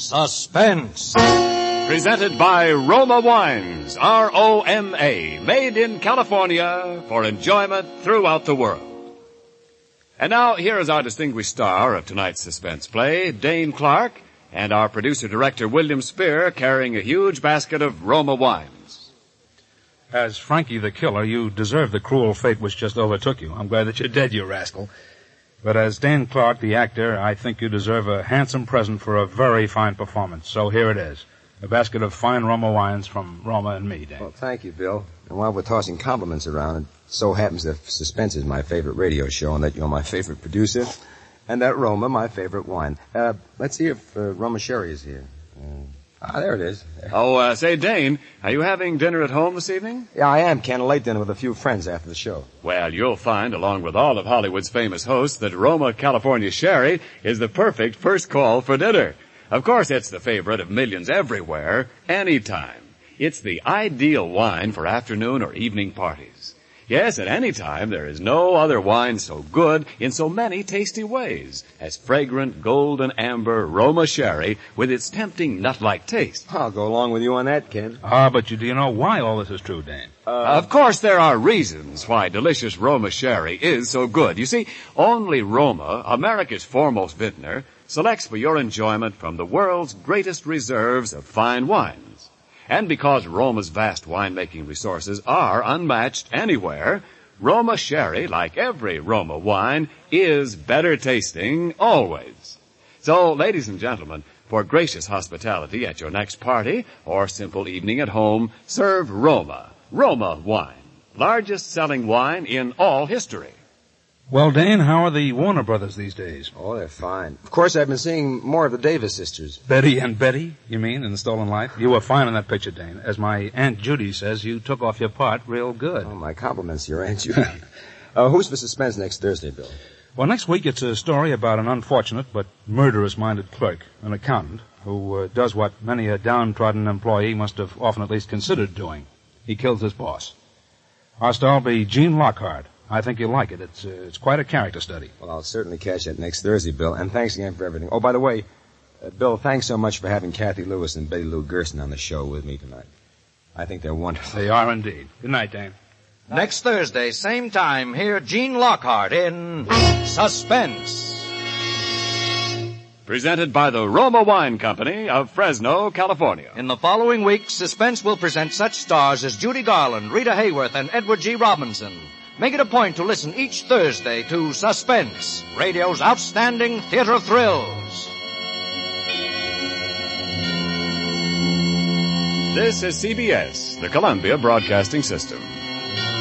Suspense. Presented by Roma Wines, R-O-M-A, made in California for enjoyment throughout the world. And now, here is our distinguished star of tonight's suspense play, Dane Clark, and our producer-director, William Spear, carrying a huge basket of Roma Wines. As Frankie the Killer, you deserve the cruel fate which just overtook you. I'm glad that you're dead, you rascal. But as Dane Clark, the actor, I think you deserve a handsome present for a very fine performance. So here it is. A basket of fine Roma wines from Roma and me, Dane. Well, thank you, Bill. And while we're tossing compliments around, it so happens that Suspense is my favorite radio show and that you're my favorite producer and that Roma, my favorite wine. Let's see if Roma Sherry is here. There it is. Say, Dane, are you having dinner at home this evening? Yeah, I am. Candlelight dinner with a few friends after the show. Well, you'll find, along with all of Hollywood's famous hosts, that Roma California Sherry is the perfect first call for dinner. Of course, it's the favorite of millions everywhere, anytime. It's the ideal wine for afternoon or evening parties. Yes, at any time, there is no other wine so good in so many tasty ways as fragrant golden amber Roma Sherry with its tempting nut-like taste. I'll go along with you on that, Ken. But do you know why all this is true, Dane? Of course, there are reasons why delicious Roma Sherry is so good. You see, only Roma, America's foremost vintner, selects for your enjoyment from the world's greatest reserves of fine wines. And because Roma's vast winemaking resources are unmatched anywhere, Roma Sherry, like every Roma wine, is better tasting always. So, ladies and gentlemen, for gracious hospitality at your next party or simple evening at home, serve Roma wine, largest selling wine in all history. Well, Dane, how are the Warner brothers these days? Oh, they're fine. Of course, I've been seeing more of the Davis sisters. Betty and Betty, you mean, in The Stolen Life? You were fine in that picture, Dane. As my Aunt Judy says, you took off your part real good. Oh, my compliments to your Aunt Judy. Who's for Suspense next Thursday, Bill? Well, next week it's a story about an unfortunate but murderous-minded clerk, an accountant, who does what many a downtrodden employee must have often at least considered doing. He kills his boss. Our star will be Gene Lockhart. I think you'll like it. It's quite a character study. Well, I'll certainly catch it next Thursday, Bill. And thanks again for everything. Oh, by the way, Bill, thanks so much for having Kathy Lewis and Betty Lou Gerson on the show with me tonight. I think they're wonderful. They are indeed. Good night, Dane. Next Thursday, same time, hear Gene Lockhart in Suspense. Presented by the Roma Wine Company of Fresno, California. In the following week, Suspense will present such stars as Judy Garland, Rita Hayworth, and Edward G. Robinson. Make it a point to listen each Thursday to Suspense, radio's outstanding theater of thrills. This is CBS, the Columbia Broadcasting System.